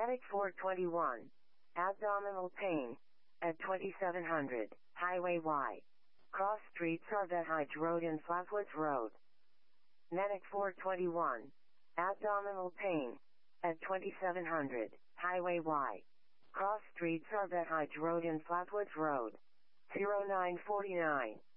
Medic 421. Abdominal pain. At 2700, Highway Y. Cross Street Sarvehige Road and Flatwoods Road. Medic 421. Abdominal pain. At 2700, Highway Y. Cross Street Sarvehige Road and Flatwoods Road. 0949.